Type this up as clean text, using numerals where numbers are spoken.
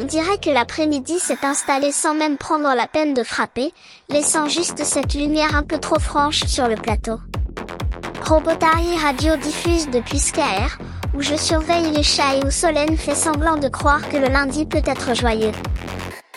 On dirait que l'après-midi s'est installé sans même prendre la peine de frapper, laissant juste cette lumière un peu trop franche sur le plateau. Robotari Radio diffuse depuis Skaer, où je surveille les chats et où Solène fait semblant de croire que le lundi peut être joyeux.